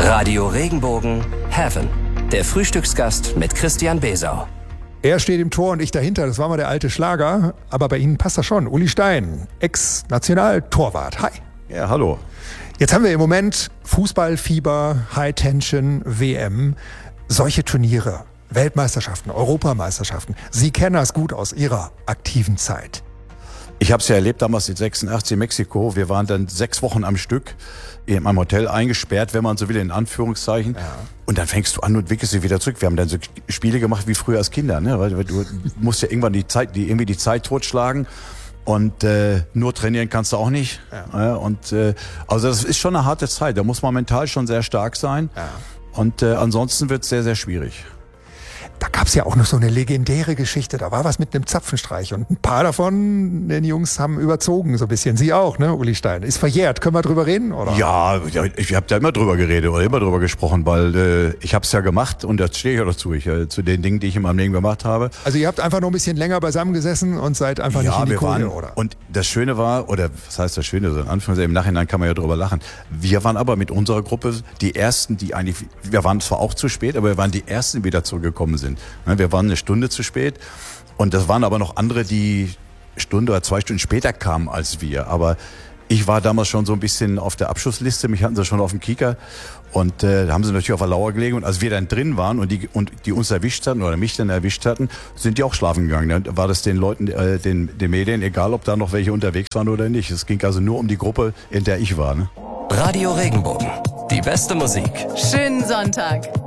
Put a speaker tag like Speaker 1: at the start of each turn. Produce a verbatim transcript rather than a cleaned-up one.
Speaker 1: Radio Regenbogen Heaven. Der Frühstücksgast mit Christian Besau.
Speaker 2: Er steht im Tor und ich dahinter. Das war mal der alte Schlager. Aber bei Ihnen passt das schon. Uli Stein, Ex-Nationaltorwart. Hi.
Speaker 3: Ja, hallo.
Speaker 2: Jetzt haben wir im Moment Fußballfieber, High-Tension, W M. Solche Turniere, Weltmeisterschaften, Europameisterschaften. Sie kennen das gut aus Ihrer aktiven Zeit.
Speaker 3: Ich habe es ja erlebt damals in sechsundachtzig in Mexiko. Wir waren dann sechs Wochen am Stück in einem Hotel eingesperrt, wenn man so will, in Anführungszeichen. Ja. Und dann fängst du an und wickelst dich wieder zurück. Wir haben dann so Spiele gemacht wie früher als Kinder, ne? Weil du musst ja irgendwann die Zeit, die irgendwie die Zeit totschlagen. Und äh, nur trainieren kannst du auch nicht. Ja. Ja, und äh, also das ist schon eine harte Zeit. Da muss man mental schon sehr stark sein. Ja. Und äh, ansonsten wird es sehr, sehr schwierig.
Speaker 2: Da gab's ja auch noch so eine legendäre Geschichte. Da war was mit einem Zapfenstreich. Und ein paar davon, den Jungs, haben überzogen so ein bisschen. Sie auch, ne, Uli Stein? Ist verjährt. Können wir drüber reden, oder?
Speaker 3: Ja, ich habe da immer drüber geredet oder immer drüber gesprochen, weil äh, ich habe es ja gemacht und da stehe ich auch dazu. Ich, äh, zu den Dingen, die ich in meinem Leben gemacht habe.
Speaker 2: Also ihr habt einfach noch ein bisschen länger beisammen gesessen und seid einfach
Speaker 3: ja,
Speaker 2: nicht in die
Speaker 3: wir
Speaker 2: Kohle,
Speaker 3: waren,
Speaker 2: oder? Und
Speaker 3: das Schöne war, oder was heißt das Schöne, so in Anführungszeichen, im Nachhinein kann man ja drüber lachen. Wir waren aber mit unserer Gruppe die Ersten, die eigentlich, wir waren zwar auch zu spät, aber wir waren die Ersten, die wieder zurückgekommen sind. Wir waren eine Stunde zu spät und das waren aber noch andere, die Stunde oder zwei Stunden später kamen als wir. Aber ich war damals schon so ein bisschen auf der Abschussliste, mich hatten sie schon auf dem Kieker und äh, da haben sie natürlich auf der Lauer gelegen und als wir dann drin waren und die, und die uns erwischt hatten oder mich dann erwischt hatten, sind die auch schlafen gegangen. Dann war das den Leuten, äh, den, den Medien, egal ob da noch welche unterwegs waren oder nicht. Es ging also nur um die Gruppe, in der ich war. Ne?
Speaker 1: Radio Regenbogen, die beste Musik.
Speaker 4: Schönen Sonntag.